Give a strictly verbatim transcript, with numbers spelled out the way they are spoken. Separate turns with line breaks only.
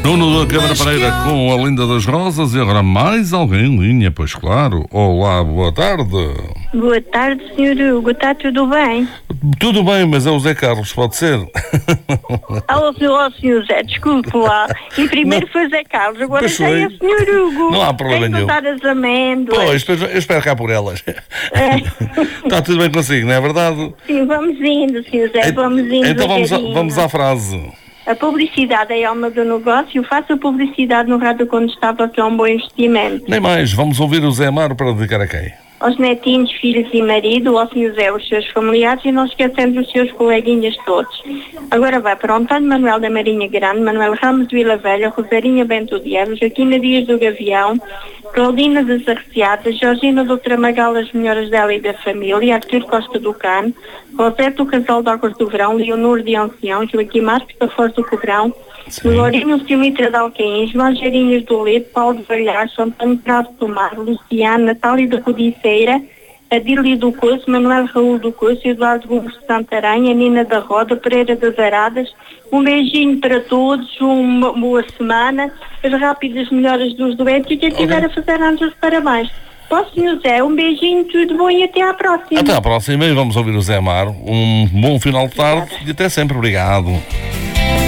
Nuno da Câmara Pereira com a Linda das Rosas. E agora mais alguém em linha, pois claro. Olá, boa tarde.
Boa tarde, senhor Hugo. Está tudo bem?
Tudo bem, mas é o Zé Carlos, pode ser?
Alô, senhor, senhor Zé, desculpe lá. E primeiro
Não.
foi Zé Carlos, agora
Pois
já é o
foi.
senhor Hugo.
Não há problema
Tem que
nenhum.
dar as amêndoas.
Pois, pois, eu espero cá por elas.
É.
Está tudo bem consigo, não é verdade?
Sim, vamos indo, senhor Zé, vamos indo.
Então vamos, a-
devagarinho.
vamos à frase.
A publicidade é a alma do negócio. Faça publicidade no rádio quando estava, que é um bom investimento.
Nem mais, vamos ouvir o Zé Amaro para dedicar a quem?
Aos netinhos, filhos e marido, ao senhor Zé, os seus familiares e não esquecendo os seus coleguinhas todos. Agora vai para o Antônio Manuel da Marinha Grande, Manuel Ramos de Vila Velha, Rosarinha Bento de Evo, Joaquina Dias do Gavião, Claudina das Arreciadas, Georgina do Tramagal, as melhoras dela e da família, Artur Costa do Cano, Roberto Casal de Águas do Verão, Leonor de Ancião, Joaquim Marques da Foz do Cobrão, Lourinho Silmitra de Alcaim, João Geirinhas do Leite, Paulo de Valhares, Antônio Prado do Mar, Luciana, Natália da Codiceira, Adília do Coço, Manuel Raul do Coço, Eduardo Gomes de Santarém, Nina da Roda, Pereira das Aradas. Um beijinho para todos, uma boa semana, as rápidas melhoras dos doentes e quem estiver a fazer anos os parabéns. Posso, senhor Zé, um beijinho, tudo bom e até à próxima.
Até à próxima e vamos ouvir o Zé Amaro. Um bom final de tarde e até sempre. Obrigado.